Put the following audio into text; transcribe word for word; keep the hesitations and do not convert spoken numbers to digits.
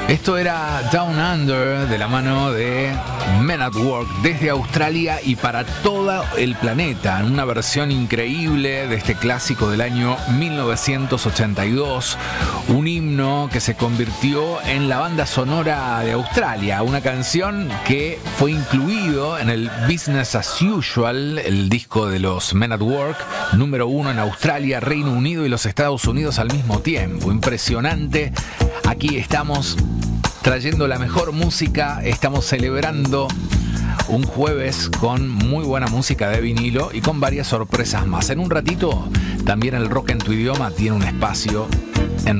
Esto era Down Under de la mano de Men at Work desde Australia y para todo el planeta, en una versión increíble de este clásico del año mil novecientos ochenta y dos, un himno que se convirtió en la banda sonora de Australia, una canción que fue incluido en el Business as Usual, el disco de los Men at Work, número uno en Australia, Reino Unido y los Estados Unidos al mismo tiempo. Impresionante. Aquí estamos trayendo la mejor música, estamos celebrando un jueves con muy buena música de vinilo y con varias sorpresas más. En un ratito, también el Rock en tu Idioma tiene un espacio en